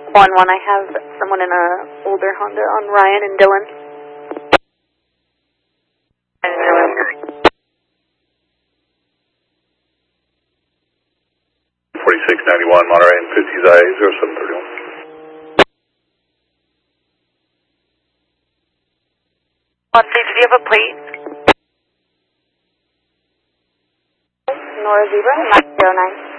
1-1, I have someone in a older Honda on Ryan and Dylan. 4691, Monterey and 50 0731. Did you have a plate? Nora Zebra, 909.